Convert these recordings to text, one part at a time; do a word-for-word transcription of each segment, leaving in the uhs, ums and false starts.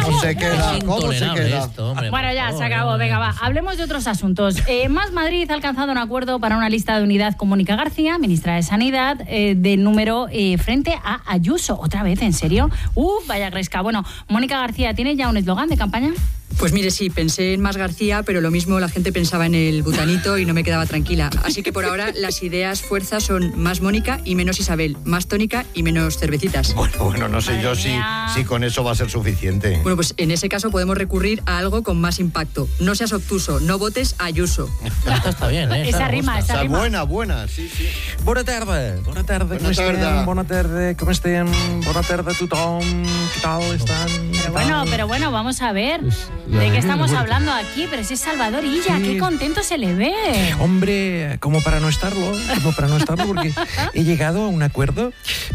¿Cómo se queda? ¿Cómo se queda? Esto, hombre, bueno, ya favor, se acabó. no, Venga, no. va. Hablemos de otros asuntos. Eh, Más Madrid ha alcanzado un acuerdo para una lista de unidad con Mónica García, ministra de Sanidad, eh, de número eh, frente a Ayuso. ¿Otra vez? ¿En serio? Uf, vaya gresca. Bueno, Mónica García, ¿tiene ya un eslogan de campaña? Pues mire, sí, pensé en Más García, pero lo mismo la gente pensaba en el butanito y no me quedaba tranquila. Así que por ahora las ideas fuerzas son más Mónica y menos Isabel, más tónica y menos cervecitas. Bueno, bueno, no sé Madre yo si, mía. si con eso va a ser suficiente. Bueno, pues en ese caso podemos recurrir a algo con más impacto. No seas obtuso, no votes a Ayuso. Esto está bien, ¿eh? Esa me rima, gusta. esa Está rima. buena, buena, sí, sí. Bona tarda, bona tarda, Bona com estem? tarda. Bona tarda, com estem? Bona tarda a tothom, què tal estan? Pero bueno, pero bueno, vamos a ver. ¿De qué estamos hablando aquí? Pero si es Salvador Illa, Sí. qué contento se le ve. Hombre, como para no estarlo, como para no estarlo, porque he llegado a un acuerdo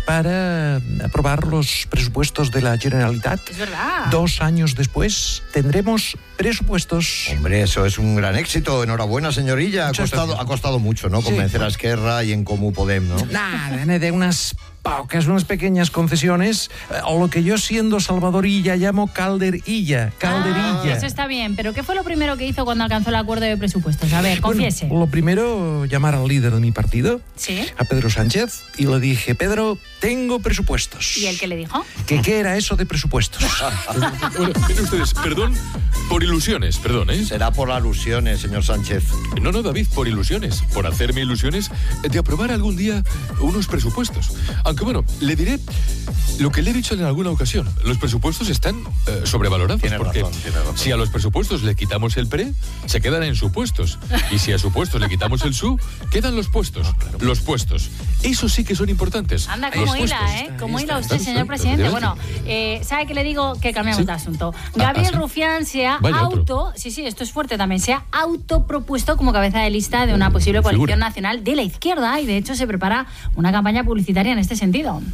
para aprobar los presupuestos de la Generalitat. Es verdad. Dos años después tendremos presupuestos. Hombre, eso es un gran éxito. Enhorabuena, señorilla. Ha Muchas costado, gracias. ha costado mucho, ¿no? Sí, Convencer bueno. a Esquerra y en Comú Podem, ¿no? Nada, de unas pocas, unas pequeñas concesiones, eh, o lo que yo siendo Salvadorilla llamo calderilla, calderilla. Ah, eso está bien, pero ¿qué fue lo primero que hizo cuando alcanzó el acuerdo de presupuestos? A ver, Bueno, confiese. lo primero, llamar al líder de mi partido, Sí. a Pedro Sánchez, y le dije, Pedro, tengo presupuestos. ¿Y el que le dijo? ¿Que qué era eso de presupuestos? Bueno, miren ustedes, perdón por ilusiones, perdón, ¿eh? Será por alusiones, señor Sánchez. No, no, David, por ilusiones, por hacerme ilusiones de aprobar algún día unos presupuestos. Aunque bueno, le diré lo que le he dicho en alguna ocasión. Los presupuestos están eh, sobrevalorados. Tiene porque razón, tiene razón. si a los presupuestos le quitamos el pre, se quedan en supuestos. Y si a supuestos le quitamos el su, quedan los puestos. Los puestos. Esos sí que son importantes. Anda, Los como hila, puestos. ¿eh? Como hila está, usted, está, señor está, presidente. efectivamente. Bueno, eh, ¿sabe qué le digo? Que cambiamos Sí. de asunto. Ah, Gabriel ah, sí. Rufián se ha Vaya, otro. auto... Sí, sí, esto es fuerte también. Se ha autopropuesto como cabeza de lista de una posible coalición Figura. nacional de la izquierda y, de hecho, se prepara una campaña publicitaria en este sentido.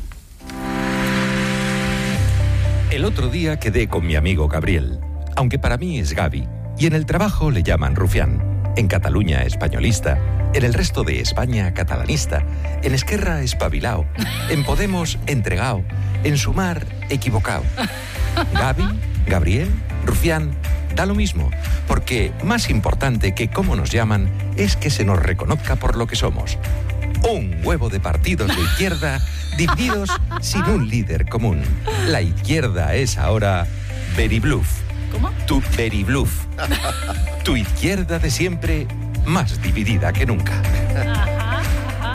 El otro día quedé con mi amigo Gabriel, aunque para mí es Gavi, y en el trabajo le llaman Rufián, en Cataluña españolista, en el resto de España catalanista, en Esquerra espabilao, en Podemos entregao, en Sumar equivocao. Gavi, Gabriel, Rufián, da lo mismo, porque más importante que cómo nos llaman es que se nos reconozca por lo que somos. Un huevo de partidos de izquierda divididos sin un líder común. La izquierda es ahora Beribluff. ¿Cómo? Tu Beribluff. Tu izquierda de siempre más dividida que nunca. Ajá, ajá.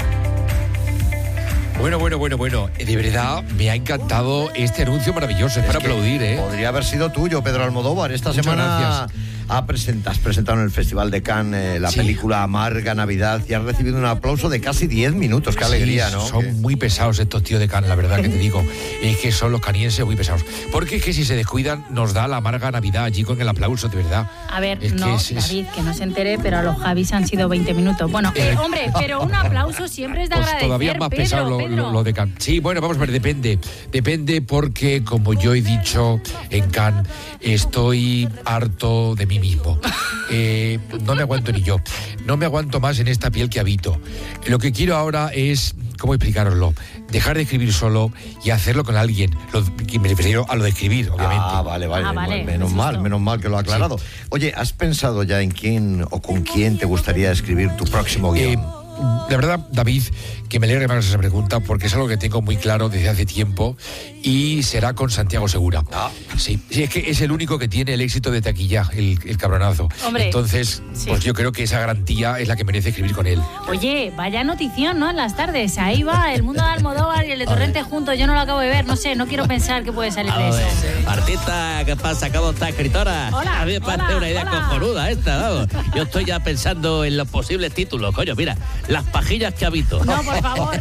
Bueno, bueno, bueno, bueno. De verdad, me ha encantado este anuncio maravilloso. Es para que aplaudir, ¿eh? Podría haber sido tuyo, Pedro Almodóvar. Esta Muchas semana gracias. ha presenta- has presentado en el Festival de Cannes eh, la Sí. película Amarga Navidad y has recibido un aplauso de casi diez minutos. Qué alegría, Sí, ¿no? Son Que- muy pesados estos tíos de Cannes, la verdad que te digo. Es que son los canienses muy pesados. Porque es que si se descuidan, nos da la amarga Navidad allí con el aplauso, de verdad. A ver, Es que no, es- es- David, que no se entere, pero a los Javis han sido veinte minutos. Bueno, eh, Eh, hombre, pero un aplauso siempre es de Pues agradecer, todavía más Pedro, pesado lo, Pedro. lo- lo de Cannes. Sí, bueno, vamos a ver, depende. Depende porque, como yo he dicho en Cannes, estoy harto de mí mismo. Eh, no me aguanto ni yo. No me aguanto más en esta piel que habito. Lo que quiero ahora es, ¿cómo explicaroslo? Dejar de escribir solo y hacerlo con alguien. Lo, y me refiero a lo de escribir, obviamente. Ah, vale, vale. Ah, vale, Bueno, menos qué mal, susto. menos mal que lo ha aclarado. Oye, ¿has pensado ya en quién o con quién te gustaría escribir tu próximo Eh, guión? la verdad, David, que me alegra que me hagas esa pregunta porque es algo que tengo muy claro desde hace tiempo y será con Santiago Segura. Ah. Sí, sí, es que es el único que tiene el éxito de taquilla, el, el cabronazo. Hombre, Entonces, sí. pues yo creo que esa garantía es la que merece escribir con él. Oye, vaya notición, ¿no? En las tardes. Ahí va el mundo de Almodóvar y el de Torrente juntos. Yo no lo acabo de ver, no sé, no quiero pensar qué puede salir de eso. Artista, ¿qué pasa? ¿Cómo está, escritora? Hola, A mí me parece hola, una idea hola. cojonuda esta, vamos. Yo estoy ya pensando en los posibles títulos. Coño, mira, Las pajillas que habito. No, por favor.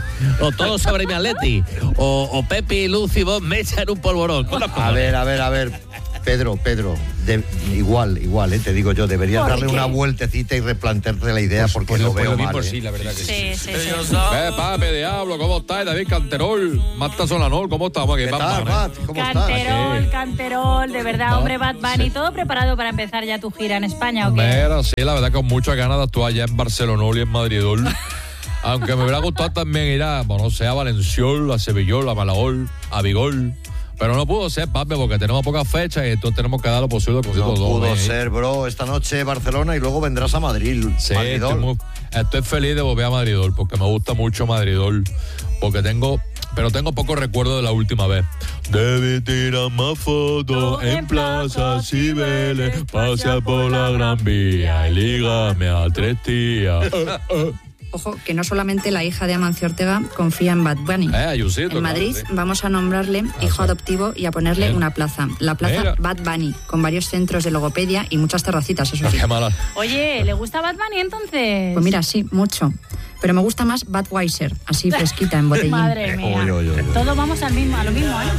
O Todo sobre mi Atleti. O, o Pepi, Luz y vos me echan un polvorón. Con los A cojones. ver, a ver, a ver. Pedro, Pedro, de- igual, igual, eh, te digo yo, deberías ¿Por darle qué? una vueltecita y replantearte la idea Pues- porque pues lo pues veo lo mismo mal. sí, eh. la verdad que sí. Sí, sí, sí. Eh, papi, diablo, ¿cómo estás? David Canterol, Marta Solanol, ¿cómo estamos? ¿Qué tal, Pat? ¿Cómo estás? Canterol, Canterol, de verdad, No, hombre, Bad Bunny. sí. ¿Todo preparado para empezar ya tu gira en España o qué? Mira, sí, la verdad que con muchas ganas de actuar allá en Barcelona y en Madridol. Aunque me hubiera gustado también ir a, bueno, no sé, a Valenciol, a Sevillol, a Malagol, a Vigol, pero no pudo ser, papi, porque tenemos pocas fechas y entonces tenemos que dar lo posible. Lo No todo, pudo ¿eh? ser, bro. Esta noche Barcelona y luego vendrás a Madrid. Sí, Madridol. estoy, muy- estoy feliz de volver a Madridol porque me gusta mucho Madridol. Porque tengo, pero tengo pocos recuerdos de la última vez. Debí tirar más fotos en Plaza Cibeles, pasea por la Gran Vía y lígame a tres tías. Ojo, que no solamente la hija de Amancio Ortega confía en Bad Bunny. Eh, Ayusito, En Madrid claro, sí. vamos a nombrarle hijo adoptivo y a ponerle Bien. una plaza. La plaza Mira. Bad Bunny, con varios centros de logopedia y muchas terracitas, eso sí. Qué mala. Oye, ¿le gusta Bad Bunny entonces? Pues mira, sí, mucho. Pero me gusta más Budweiser, así fresquita en botellín. Madre mía. Oye, oye, oye. Todos vamos al mismo, a lo mismo, ¿eh?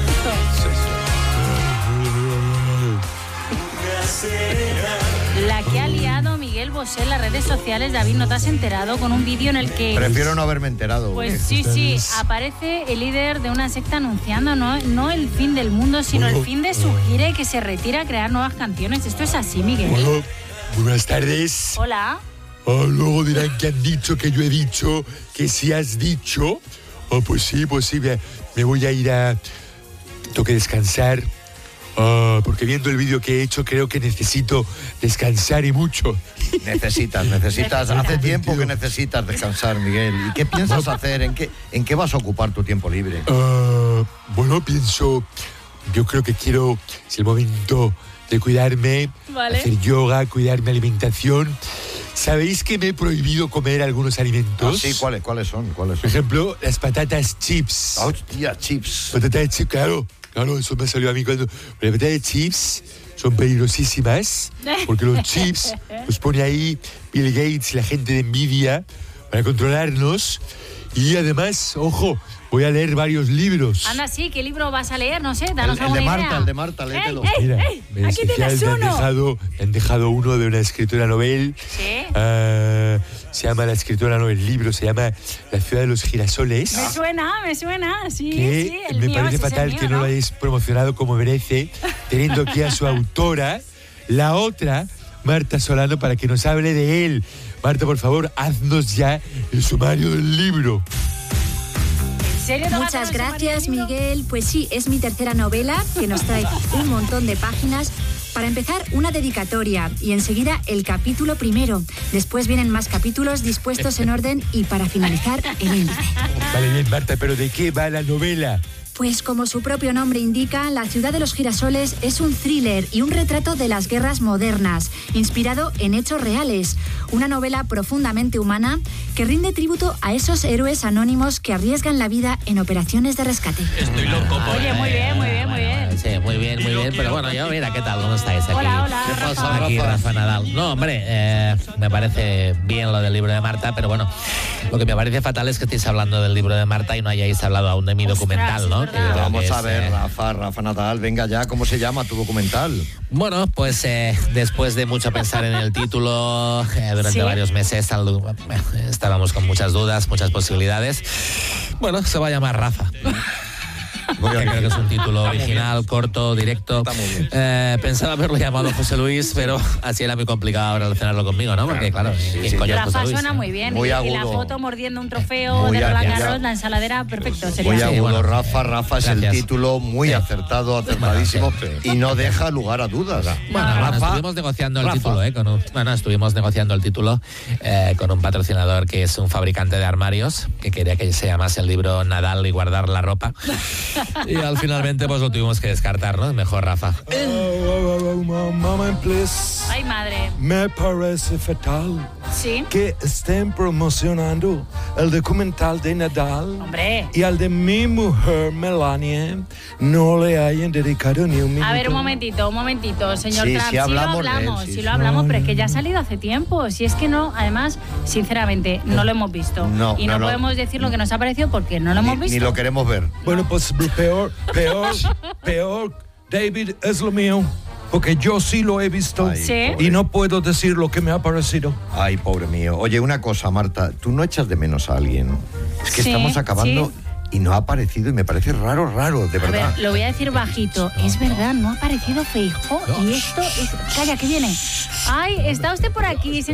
La que ha liado Miguel Bosé en las redes sociales, David, ¿no te has enterado? Con un vídeo en el que... Prefiero no haberme enterado. Pues sí, sí, aparece el líder de una secta anunciando no, no el fin del mundo, sino el fin de su gira y que se retira a crear nuevas canciones. Esto es así, Miguel. Bueno, buenas tardes. Hola. Ah, luego dirán que han dicho, que yo he dicho, que si has dicho. Ah, pues sí, pues sí, me, me voy a ir a... Tengo que descansar. Ah, porque viendo el vídeo que he hecho creo que necesito descansar y mucho. Necesitas, necesitas. Hace tiempo que necesitas descansar, Miguel. ¿Y qué piensas hacer? ¿En qué, en qué vas a ocupar tu tiempo libre? Ah, bueno, pienso, yo creo que quiero, es el momento de cuidarme, Vale. hacer yoga, cuidar mi alimentación. ¿Sabéis que me he prohibido comer algunos Ah, alimentos? sí, ¿cuáles, ¿cuáles son? ¿Cuáles Por son? ejemplo, las patatas chips. Hostia, chips. Patatas chips, claro, claro, eso me salió a mí cuando... Las patatas chips son peligrosísimas porque los chips los pone ahí Bill Gates y la gente de Nvidia para controlarnos. Y además, ojo, voy a leer varios libros. Anda, sí, ¿qué libro vas a leer? No sé, El, danos el alguna de Marta, idea. el de Marta, léetelo. ¡Ey, ey, Mira, ey! en Aquí especial tienes me han uno. dejado, me han dejado uno de una escritora novel. Sí. Ah, se llama la escritora, no, el libro se llama La ciudad de los girasoles. Me suena, me suena, sí, que sí, el me mío, parece ese es el fatal mío, que no, lo hayáis promocionado como merece, teniendo aquí a su autora, la otra, Marta Solano, para que nos hable de él. Marta, por favor, haznos ya el sumario del libro. ¿En serio te vas a Muchas hacer gracias, ese libro? Miguel. Pues sí, es mi tercera novela que nos trae un montón de páginas. Para empezar, una dedicatoria y enseguida el capítulo primero. Después vienen más capítulos dispuestos en orden y para finalizar, el índice. Vale, bien, Marta, pero ¿de qué va la novela? Pues como su propio nombre indica, La ciudad de los girasoles es un thriller y un retrato de las guerras modernas, inspirado en hechos reales. Una novela profundamente humana que rinde tributo a esos héroes anónimos que arriesgan la vida en operaciones de rescate. Estoy loco. Oye, muy bien, muy bien, muy bien. Sí, muy bien, muy bien. Pero bueno, yo, mira, ¿qué tal? ¿Cómo estáis aquí? Hola, hola, ¿Qué Rafa. pasa, Aquí Rafa? Rafa Nadal. No, hombre, eh, me parece bien lo del libro de Marta, pero bueno, lo que me parece fatal es que estéis hablando del libro de Marta y no hayáis hablado aún de mi Ostras, documental, ¿no? es Que verdad. yo creo Vamos que a es, ver, eh, Rafa, Rafa Nadal, venga ya, ¿cómo se llama tu documental? Bueno, pues eh, después de mucho pensar en el título, eh, durante ¿Sí? varios meses al- eh, estábamos con muchas dudas, muchas posibilidades. Bueno, se va a llamar Rafa. Muy Que creo que es un título Está muy original, corto, directo. Está muy bien. Eh, pensaba haberlo llamado José Luis, pero así era muy complicado relacionarlo conmigo, ¿no? Porque claro, ¿quién sí. coño es José Rafa Luis? suena ¿no? muy bien. Muy y, y la agudo. foto mordiendo un trofeo Muy de Roland agudo. Garros, la ensaladera, perfecto. Sería Muy Sí, agudo, bueno. Rafa, Rafa es el Gracias. título muy Sí. acertado, acertadísimo Bueno, sí. y no deja lugar a dudas. Bueno, Rafa, bueno, estuvimos negociando el Rafa. título, ¿eh? Con un- bueno, estuvimos negociando el título eh, con un patrocinador que es un fabricante de armarios, que quería que se llamase el libro Nadal y guardar la ropa. Y al finalmente pues lo tuvimos que descartar, ¿no? Mejor Rafa. Mamá, please. Ay, madre. Me parece fatal Sí. que estén promocionando el documental de Nadal Hombre. y al de mi mujer Melania no le hayan dedicado ni un minuto. A ver, un momentito, un momentito, señor Sí, Trump. sí hablamos de él, lo hablamos, sí, sí sí. lo hablamos, No, pero es no, que ya ha no. salido hace tiempo. Si es que no, además, sinceramente, no lo hemos visto. No, y no, no, no. podemos decir lo que nos ha parecido porque no lo hemos Ni, visto. ni lo queremos ver. Bueno, pues peor, peor, peor, David, es lo mío. Porque yo sí lo he visto Ay, Sí. pobre. y no puedo decir lo que me ha parecido. Ay, pobre mío. Oye, una cosa, Marta, ¿tú no echas de menos a alguien? Es que Sí, estamos acabando sí. y no ha aparecido y me parece raro, raro, de A verdad. ver, lo voy a decir bajito. Es verdad, no ha aparecido Feijóo y esto es... Calla, que viene. Ay, ¿está usted por aquí, señor?